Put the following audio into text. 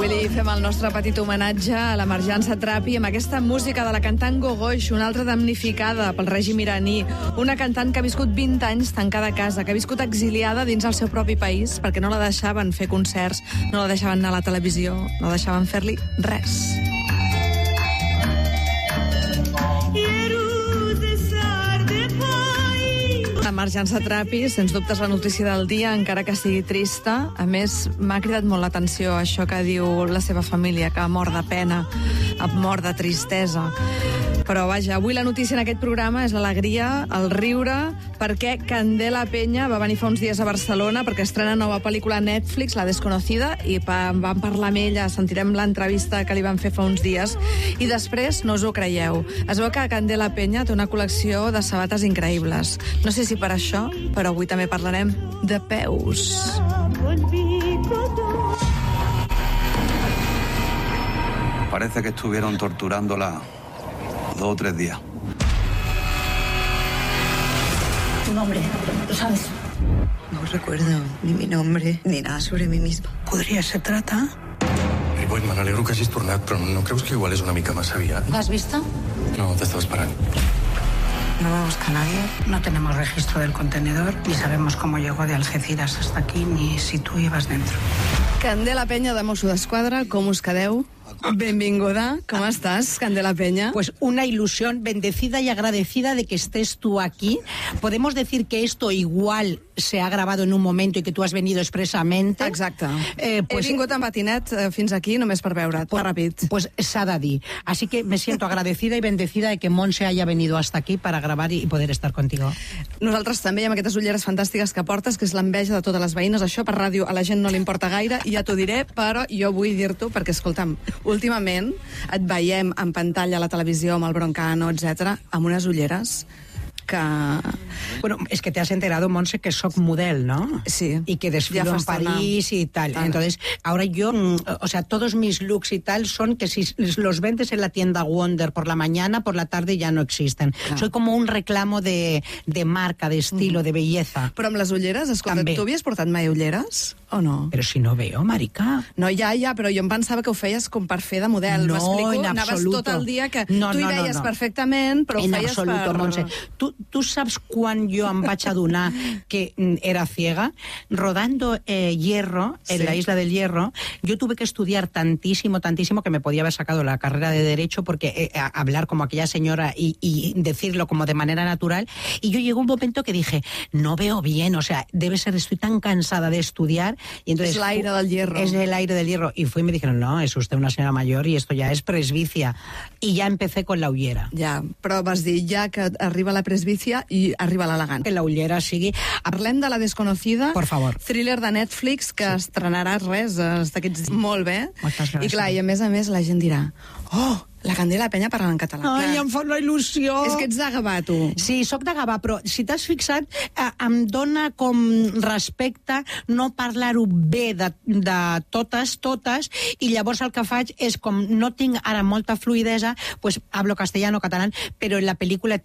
Avui li fem el nostre petit homenatge a l'Emergència Trapi amb aquesta música de la cantant Gogoix, una altra damnificada pel règim iraní, una cantant que ha viscut 20 anys tancada a casa, que ha viscut exiliada dins el seu propi país perquè no la deixaven fer concerts, no la deixaven anar a la televisió, no deixaven fer-li res. L'Emergència Trapi, sens dubte, és la notícia del dia, encara que sigui trista. A més, m'ha cridat molt l'atenció això que diu la seva família, que ha mort de pena, ha mort de tristesa. Però vaja, avui la notícia en aquest programa és l'alegria, el riure, perquè Candela Peña va venir fa uns dies a Barcelona perquè estrena nova pel·lícula a Netflix, La Desconocida, i vam parlar amb ella, sentirem l'entrevista que li van fer fa uns dies, i després no us ho creieu. Es veu que Candela Peña té una col·lecció de sabates increïbles. No sé si per això, però avui també parlarem de peus. Parece que estuvieron torturándola 2 o 3 días. ¿Tu nombre? ¿Lo sabes? No recuerdo ni mi nombre ni nada sobre mí misma. ¿Podría ser trata? Ripoll, me n'alegro que hagis tornat, però no creus que igual és una mica massa aviat? ¿La has visto? No, t'estava esperant. No me busca nadie. No tenemos registro del contenedor, ni sabemos cómo llegó de Algeciras hasta aquí, ni si tú ibas dentro. Candela Peña, de Mosso d'Esquadra, com us quedeu? Benvinguda, ¿cómo estás, Candela Peña? Pues una ilusión, bendecida y agradecida de que estés tú aquí. Podemos decir que esto igual se ha grabado en un momento y que tú has venido expresamente. Exacte. Pues, he vingut en patinet fins aquí només per veure't, ràpid. Pues s'ha de dir. Así que me siento agradecida y bendecida de que Montse haya venido hasta aquí para grabar y poder estar contigo. Nosaltres també amb aquestes ulleres fantàstiques que portes, que és l'enveja de totes les veïnes. Això per ràdio a la gent no li importa gaire, i ja t'ho diré, però jo vull dir-t'ho perquè, escolta'm, últimament et veiem en pantalla a la televisió amb el Broncano, etc., amb unes ulleres que... Bueno, es que te has enterado, Montse, que soy model, ¿no? Sí. Y que desfilo en París y tal. Claro. Entonces, ahora yo, o sea, todos mis looks y tal son que si los vendes en la tienda Wonder por la mañana, por la tarde ya no existen. Claro. Soy como un reclamo de marca, de estilo, de belleza. Però amb les ulleres, escolta, també. Tu havies portat mai ulleres o no? Però si no veo, marica. No, ja, però jo em pensava que ho feies com per fer de model. No, m'explico? en Anaves absoluto. tot el dia que no, tu hi veies perfectament, però ho en feies absoluto, per... Montse. ¿Tú sabes cuán yo em vaig adonar que era ciega? Rodando Hierro, en la Isla del Hierro, yo tuve que estudiar tantísimo que me podía haber sacado la carrera de Derecho porque hablar como aquella señora y decirlo como de manera natural. Y yo llegó un momento que dije, no veo bien, o sea, debe ser, estoy tan cansada de estudiar. Y entonces, es el aire del hierro. Es el aire del hierro. Y fui y me dijeron, no, es usted una señora mayor y esto ya es presbicia. Y ya empecé con la ullera. Ja, però vas dir ja que arriba la presbícia i arriba l'elegant. Que la ullera sigui... Parlem de La Desconocida, por favor. Thriller de Netflix, que estrenarà res d'aquests... Molt bé. Moltes gràcies. I clar, i a més la gent dirà, oh, la Candela Peña parla en català. Ai, em fa una il·lusió. És que ets de Gavà, tu. Sí, sóc de Gavà, però si t'has fixat, em dona com respecte no parlar-ho bé de totes, i llavors el que faig és, com no tinc ara molta fluïdesa, pues hablo castellano, catalán, però en la pel·lícula